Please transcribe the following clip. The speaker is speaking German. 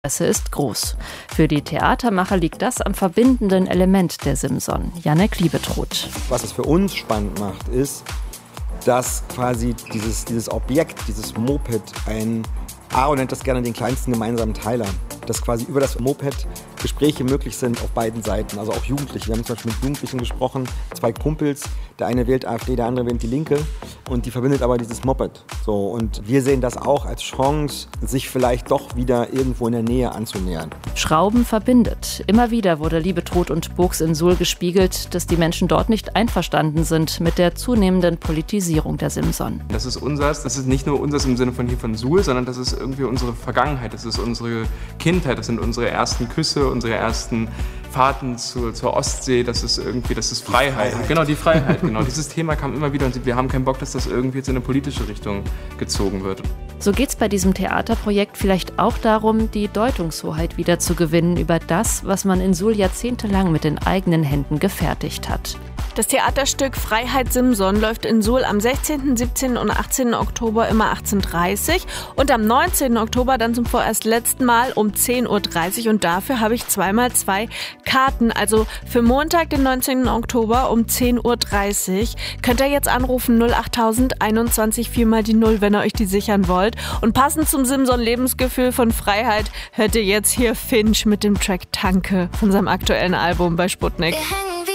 Interesse ist groß. Für die Theatermacher liegt das am verbindenden Element der Simson, Jannek Liebetrud. Was es für uns spannend macht, ist, dass quasi dieses Objekt, dieses Moped, Aaron nennt das gerne den kleinsten gemeinsamen Teiler, dass quasi über das Moped Gespräche möglich sind auf beiden Seiten, also auch Jugendliche. Wir haben zum Beispiel mit Jugendlichen gesprochen, 2 Kumpels, der eine wählt AfD, der andere wählt die Linke und die verbindet aber dieses Moped. So, und wir sehen das auch als Chance, sich vielleicht doch wieder irgendwo in der Nähe anzunähern. Schrauben verbindet. Immer wieder wurde Liebetrud und Burgs in Suhl gespiegelt, dass die Menschen dort nicht einverstanden sind mit der zunehmenden Politisierung der Simson. Das ist unseres, das ist nicht nur unseres im Sinne von hier von Suhl, sondern das ist irgendwie unsere Vergangenheit, das ist unsere Kindheit, das sind unsere ersten Küsse, unsere ersten Fahrten zur Ostsee, das ist Freiheit. Genau, die Freiheit, genau. Dieses Thema kam immer wieder und wir haben keinen Bock, dass das irgendwie jetzt in eine politische Richtung gezogen wird. So geht es bei diesem Theaterprojekt vielleicht auch darum, die Deutungshoheit wiederzugewinnen über das, was man in Suhl jahrzehntelang mit den eigenen Händen gefertigt hat. Das Theaterstück Freiheit Simson läuft in Suhl am 16., 17. und 18. Oktober immer 18:30 Uhr und am 19. Oktober dann zum vorerst letzten Mal um 10:30 Uhr und dafür habe ich 2x2 Karten, also für Montag, den 19. Oktober um 10:30 Uhr könnt ihr jetzt anrufen 08000 21 4 die 0, wenn ihr euch die sichern wollt. Und passend zum Simson Lebensgefühl von Freiheit hört ihr jetzt hier Finch mit dem Track Tanke von seinem aktuellen Album bei Sputnik.